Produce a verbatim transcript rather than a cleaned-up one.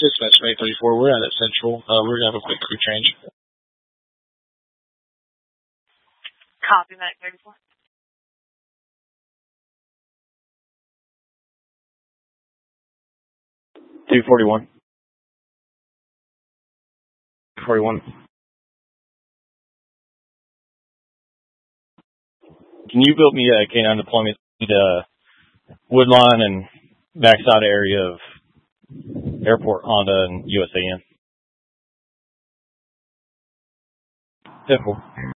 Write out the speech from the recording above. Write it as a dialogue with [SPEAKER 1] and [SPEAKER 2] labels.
[SPEAKER 1] Dispatch eight thirty-four, we're out at Central. Uh, we're going to have a quick crew change.
[SPEAKER 2] Copy, Medic thirty-four.
[SPEAKER 3] two forty-one. forty-one. Can you build me a K nine deployment to the Woodline and backside area of Airport, Honda, and U S A N? Simple.